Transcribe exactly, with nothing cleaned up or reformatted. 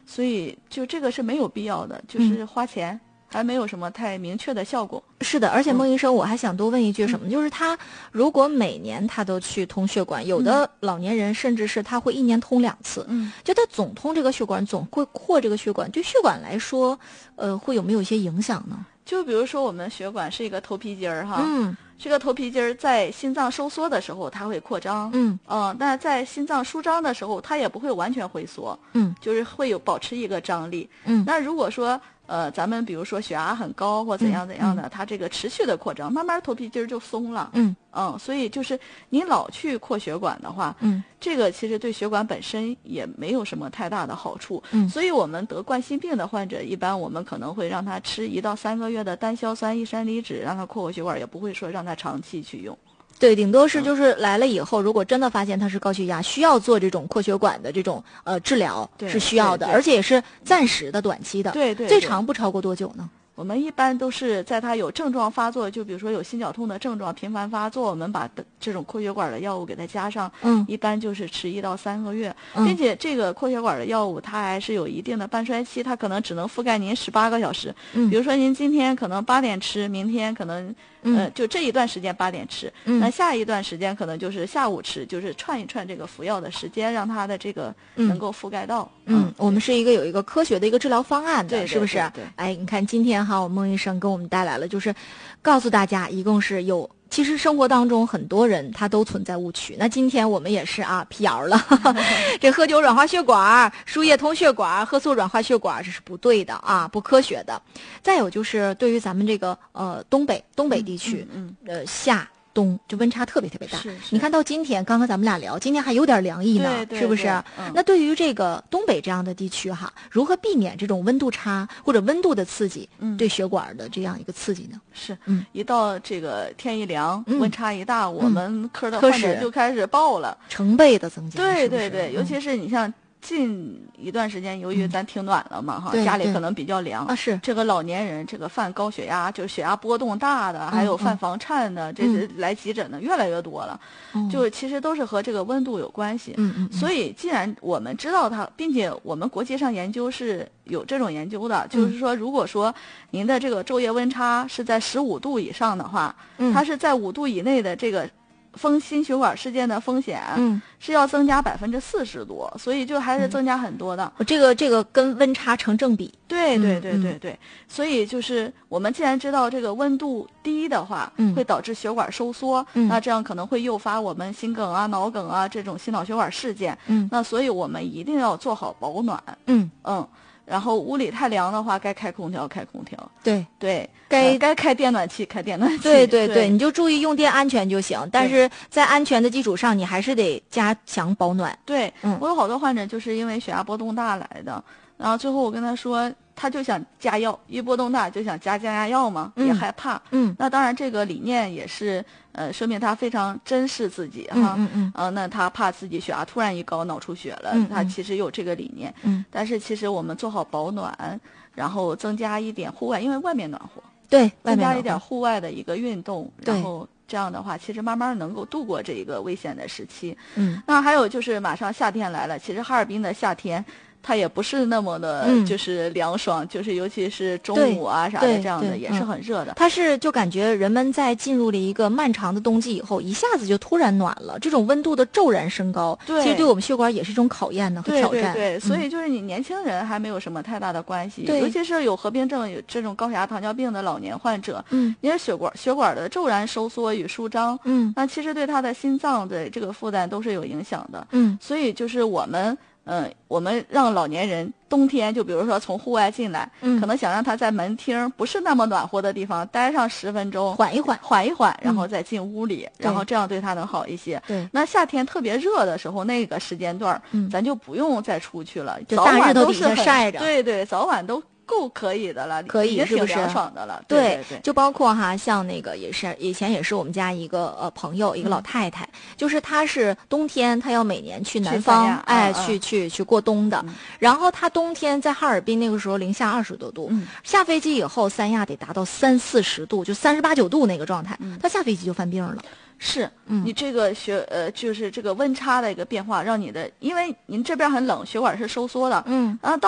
所以就这个是没有必要的，就是花钱。嗯，还没有什么太明确的效果。 是的，而且孟医生，我还想多问一句什么，嗯、就是他如果每年他都去通血管，有的老年人甚至是他会一年通两次，嗯，就他总通这个血管，总会扩这个血管，对血管来说，呃，会有没有一些影响呢？ 就比如说我们血管是一个头皮筋儿哈，嗯，这个头皮筋儿在心脏收缩的时候它会扩张，嗯嗯，那在心脏舒张的时候它也不会完全回缩，嗯，就是会有保持一个张力，嗯，那如果说呃，咱们比如说血压很高或怎样怎样的，嗯、它这个持续的扩张，慢慢头皮筋儿就松了。嗯嗯，所以就是你老去扩血管的话，嗯，这个其实对血管本身也没有什么太大的好处。嗯，所以我们得冠心病的患者，一般我们可能会让他吃一到三个月的单硝酸异山梨酯，让他扩扩血管，也不会说让他长期去用。 对，顶多是就是来了以后，如果真的发现他是高血压，需要做这种扩血管的这种呃治疗是需要的，而且也是暂时的、短期的。 对 对, 对， 最长不超过多久呢？ 我们一般都是在他有症状发作，就比如说有心绞痛的症状频繁发作，我们把这种扩血管的药物给它加上，嗯，一般就是吃一到三个月，嗯、并且这个扩血管的药物它还是有一定的半衰期，它可能只能覆盖您十八个小时。嗯，比如说您今天可能八点吃，明天可能。呃，就这一段时间八点吃，嗯、那下一段时间可能就是下午吃，就是串一串这个服药的时间，让它的这个能够覆盖到。 嗯，嗯我们是一个有一个科学的一个治疗方案的， 对是不是？ 对对对哎，你看今天哈，我孟医生给我们带来了，就是告诉大家，一共是有。其实生活当中很多人他都存在误区，那今天我们也是啊辟谣了，这喝酒软化血管、输液通血管、喝素软化血管，这是不对的啊，不科学的。再有就是对于咱们这个呃东北东北地区，嗯，嗯呃夏。冬就温差特别特别大， 是是你看到今天，刚刚咱们俩聊，今天还有点凉意呢， 对对对是不是？ 嗯、 那对于这个东北这样的地区哈，如何避免这种温度差或者温度的刺激，嗯、对血管的这样一个刺激呢？ 是， 嗯， 一到这个天一凉， 嗯、 温差一大，我们科的患者就开始爆了， 成倍的增加。 对对对， 是是尤其是你像。近一段时间，由于咱挺暖了嘛，哈、 嗯， 家里可能比较凉啊。是这个老年人，这个犯高血压，就是血压波动大的，嗯、还有犯房颤的，嗯、这是来急诊的越来越多了。嗯、就其实都是和这个温度有关系。 嗯嗯。 所以，既然我们知道它，并且我们国际上研究是有这种研究的，嗯、就是说，如果说您的这个昼夜温差是在十五度以上的话，嗯、它是在五度以内的这个。风心血管事件的风险，嗯，是要增加百分之四十多，所以就还是增加很多的。 嗯、这个这个跟温差成正比。 对对对对对，嗯、所以就是我们既然知道这个温度低的话，嗯、会导致血管收缩，嗯、那这样可能会诱发我们心梗啊、脑梗啊这种心脑血管事件。嗯，那所以我们一定要做好保暖。嗯嗯。然后屋里太凉的话，该开空调开空调。 对对， 该、 呃、该开电暖气开电暖气。 对对对, 对，你就注意用电安全就行。但是在安全的基础上，你还是得加强保暖。 对，嗯，我有好多患者就是因为血压波动大来的，然后最后我跟他说，他就想加药，一波动大就想加降压药嘛，嗯、也害怕。嗯，那当然这个理念也是。呃，说明他非常珍视自己哈， 嗯嗯呃，那他怕自己血压突然一高脑出血了， 嗯嗯他其实有这个理念，嗯，但是其实我们做好保暖，然后增加一点户外，因为外面暖和， 对， 增加一点户外的一个运动，然后这样的话，其实慢慢能够度过这一个危险的时期，嗯，那还有就是马上夏天来了，其实哈尔滨的夏天。它也不是那么的，就是凉爽，嗯、就是尤其是中午啊啥的这样的，也是很热的。 它是就感觉人们在进入了一个漫长的冬季以后，一下子就突然暖了，这种温度的骤然升高， 对， 其实对我们血管也是一种考验的和挑战。 对对对， 嗯、 所以就是你年轻人还没有什么太大的关系， 对， 尤其是有合并症、有这种高血压、糖尿病的老年患者，嗯，因为血管血管的骤然收缩与舒张，嗯，那其实对他的心脏的这个负担都是有影响的，嗯，所以就是我们。嗯，我们让老年人冬天，就比如说从户外进来，嗯，可能想让他在门厅不是那么暖和的地方待上十分钟， 缓一缓， 缓一缓，然后再进屋里，嗯、然后这样对他能好一些。 对， 那夏天特别热的时候，那个时间段，嗯，咱就不用再出去了， 就大日头底下晒着， 对对，早晚都。够可以的了， 可以也挺凉爽的了。 对对, 对, 对， 就包括哈，像那个也是以前也是我们家一个呃朋友，一个老太太，嗯、就是她是冬天她要每年去南方，哎， 嗯、 去去去过冬的。嗯、然后她冬天在哈尔滨那个时候零下二十多度，嗯、下飞机以后三亚得达到三四十度，就三十八九度那个状态，她、嗯、下飞机就犯病了。 是，嗯，你这个血呃，就是这个温差的一个变化，让你的，因为您这边很冷，血管是收缩的，嗯，然后到